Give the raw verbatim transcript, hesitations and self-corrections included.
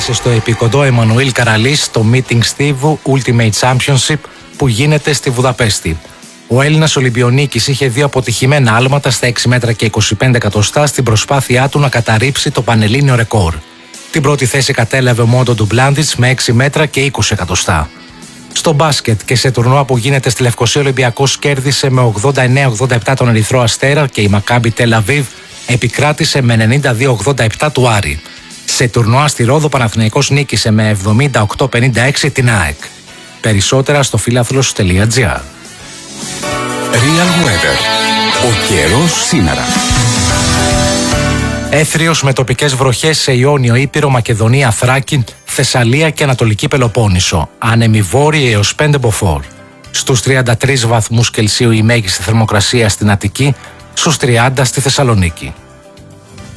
κέρδισε στο επικοντό Εμμανουήλ Καραλής το Meeting Στίβου Ultimate Championship που γίνεται στη Βουδαπέστη. Ο Έλληνας Ολυμπιονίκης είχε δύο αποτυχημένα άλματα στα έξι μέτρα και είκοσι πέντε εκατοστά στην προσπάθειά του να καταρρύψει το πανελλήνιο ρεκόρ. Την πρώτη θέση κατέλαβε ο Μόντο Ντουμπλάντιτς με έξι μέτρα και είκοσι εκατοστά. Στο μπάσκετ και σε τουρνουά που γίνεται στη Λευκοσία, ο Ολυμπιακός κέρδισε με ογδόντα εννέα ογδόντα επτά τον Ερυθρό Αστέρα και η Μακάμπι Τελ Αβίβ επικράτησε με ενενήντα δύο ογδόντα επτά του Άρη. Σε τουρνουά στη Ρόδο, ο Παναθηναϊκός νίκησε με εβδομήντα οκτώ πενήντα έξι την ΑΕΚ. Περισσότερα στο φίλαθλος τελεία τζι άρ. Real Weather. Ο καιρός σήμερα. Έθριος με τοπικές βροχές σε Ιόνιο, Ήπειρο, Μακεδονία, Θράκη, Θεσσαλία και Ανατολική Πελοπόννησο. Άνεμοι βόρειοι έως πέντε μποφόρ. Στους τριάντα τρεις βαθμούς Κελσίου η μέγιστη θερμοκρασία στην Αττική, στους τριάντα στη Θεσσαλονίκη.